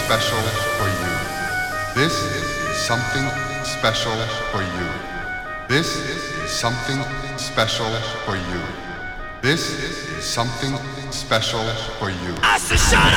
special for you. This is something special for you. This is something special for you. This is something special for you. I said shut up!